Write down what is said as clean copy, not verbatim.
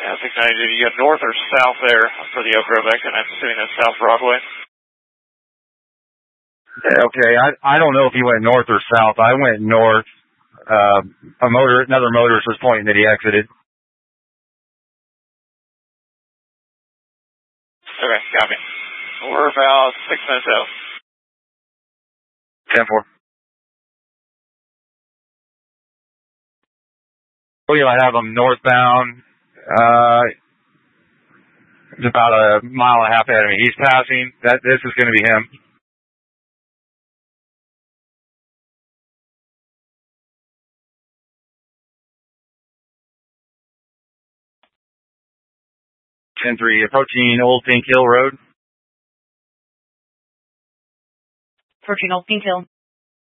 Yeah, 690, did you go north or south there for the Oak Grove exit? I'm assuming that's South Broadway. Okay, I don't know if he went north or south. I went north. Another motorist was pointing that he exited. Okay, copy. We're about 6 minutes out. 10-4. I have him northbound. It's about a mile and a half ahead of me. He's passing. This is going to be him. Ten-3, approaching Old Pink Hill Road. Approaching Old Pink Hill.